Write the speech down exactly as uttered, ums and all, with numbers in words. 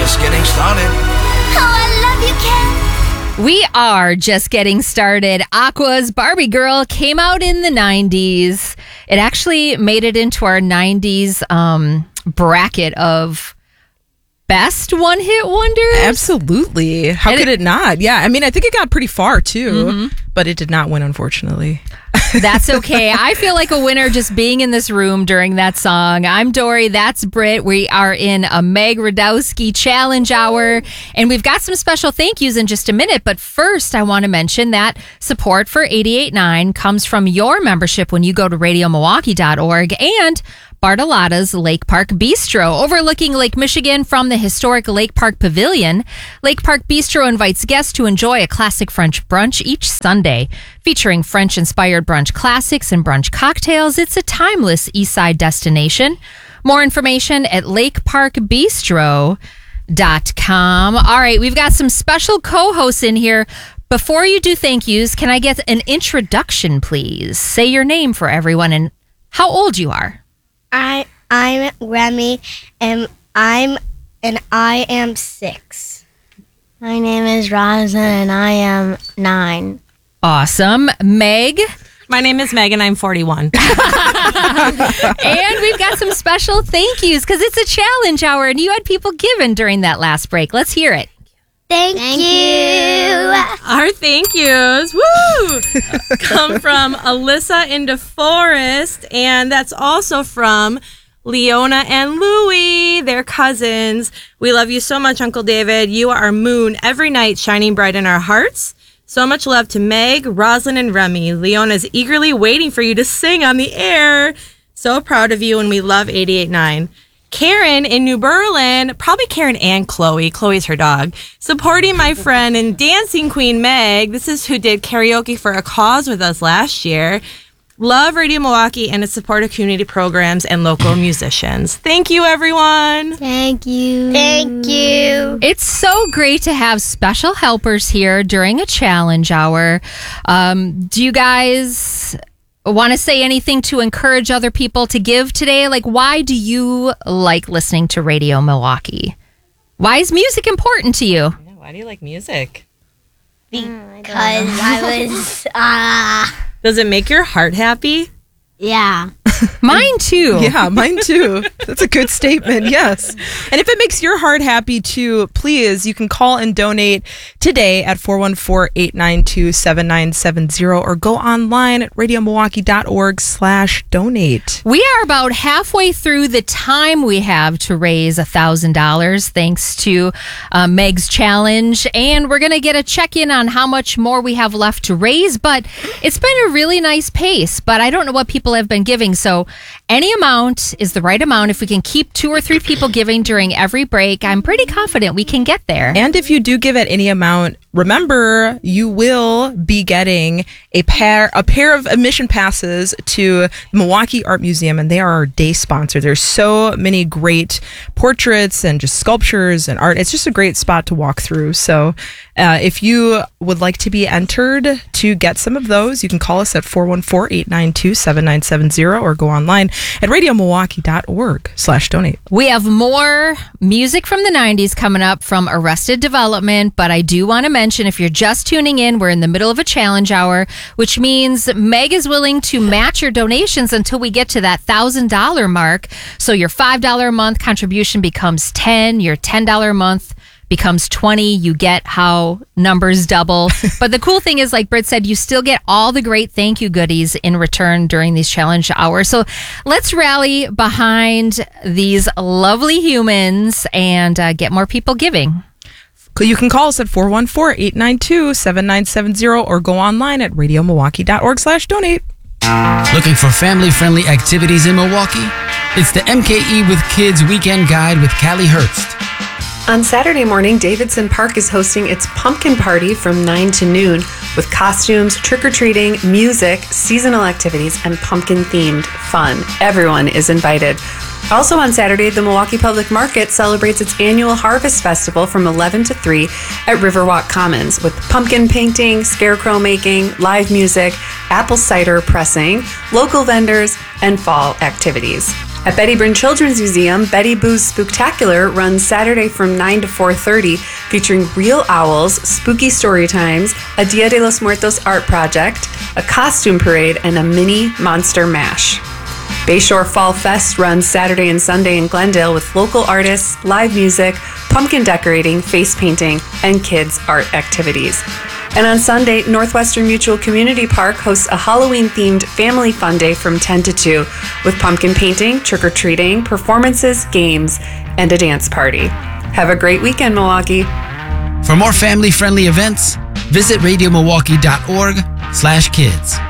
just getting started. Oh, I love you, Ken. We are just getting started. Aqua's Barbie Girl came out in the nineties. It actually made it into our nineties um, bracket of best one-hit wonders. Absolutely. How And could it- it, not? Yeah, I mean, I think it got pretty far, too, Mhm. but it did not win, unfortunately. That's okay. I feel like a winner just being in this room during that song. I'm Dory. That's Britt. We are in a Meg Radowski challenge hour, and we've got some special thank yous in just a minute. But first, I want to mention that support for eighty-eight point nine comes from your membership when you go to radio milwaukee dot org and Bartolotta's Lake Park Bistro, overlooking Lake Michigan from the historic Lake Park Pavilion. Lake Park Bistro invites guests to enjoy a classic French brunch each Sunday. Featuring French-inspired brunch classics and brunch cocktails, it's a timeless Eastside destination. More information at lake park bistro dot com. All right, we've got some special co-hosts in here. Before you do thank yous, can I get an introduction, please? Say your name for everyone and how old you are. I I'm Remy, and I'm and I am six. My name is Rosa, and I am nine. Awesome. Meg. My name is Megan. I'm forty-one. And we've got some special thank yous because it's a challenge hour and you had people given during that last break. Let's hear it. Thank, you. Our thank yous, woo, come from Alyssa in DeForest, and that's also from Leona and Louie, their cousins. We love you so much, Uncle David. You are our moon every night, shining bright in our hearts. So much love to Meg, Roslyn, and Remy. Leona's eagerly waiting for you to sing on the air. So proud of you, and we love eighty-eight point nine. Karen in New Berlin, probably Karen and Chloe. Chloe's her dog. Supporting my friend and dancing queen Meg. This is who did karaoke for a cause with us last year. Love Radio Milwaukee and its supportive community programs and local musicians. Thank you, everyone. Thank you. Thank you. It's so great to have special helpers here during a challenge hour. Um, do you guys want to say anything to encourage other people to give today? Like, why do you like listening to Radio Milwaukee? Why is music important to you? Why do you like music? Because I was, uh, Does it make your heart happy? yeah. Mine too. Yeah, mine too. That's a good statement. Yes. And if it makes your heart happy too, please, you can call and donate today at four one four, eight nine two, seven nine seven zero or go online at radio milwaukee dot org slash donate. We are about halfway through the time we have to raise one thousand dollars thanks to uh, Meg's challenge. And we're going to get a check-in on how much more we have left to raise. But it's been a really nice pace. But I don't know what people have been giving. So any amount is the right amount. If we can keep two or three people giving during every break, I'm pretty confident we can get there. And if you do give at any amount, remember you will be getting a pair a pair of admission passes to the Milwaukee Art Museum, and they are our day sponsor. There's so many great portraits and just sculptures and art. It's just a great spot to walk through. So uh, if you would like to be entered to get some of those, you can call us at four one four, eight nine two, seven nine seven zero or go online at radio milwaukee dot org slash donate. We have more music from the nineties coming up from Arrested Development, but I do want to mention, if you're just tuning in, we're in the middle of a challenge hour, which means Meg is willing to match your donations until we get to that one thousand dollars mark. So your five dollars a month contribution becomes ten, your ten dollars a month becomes twenty. You get how numbers double. But the cool thing is, like Britt said, you still get all the great thank you goodies in return during these challenge hours. So let's rally behind these lovely humans and uh, get more people giving. You can call us at four one four, eight nine two, seven nine seven zero or go online at radio milwaukee dot org slash donate. Looking for family-friendly activities in Milwaukee? It's the M K E with Kids Weekend Guide with Callie Hurst. On Saturday morning, Davidson Park is hosting its pumpkin party from nine to noon with costumes, trick-or-treating, music, seasonal activities, and pumpkin-themed fun. Everyone is invited. Also on Saturday, the Milwaukee Public Market celebrates its annual Harvest Festival from eleven to three at Riverwalk Commons with pumpkin painting, scarecrow making, live music, apple cider pressing, local vendors, and fall activities. At Betty Bryn Children's Museum, Betty Boo's Spooktacular runs Saturday from nine to four thirty, featuring real owls, spooky story times, a Dia de los Muertos art project, a costume parade, and a mini monster mash. Bayshore Fall Fest runs Saturday and Sunday in Glendale with local artists, live music, pumpkin decorating, face painting, and kids' art activities. And on Sunday, Northwestern Mutual Community Park hosts a Halloween-themed family fun day from ten to two with pumpkin painting, trick-or-treating, performances, games, and a dance party. Have a great weekend, Milwaukee. For more family-friendly events, visit radio milwaukee dot org slash kids.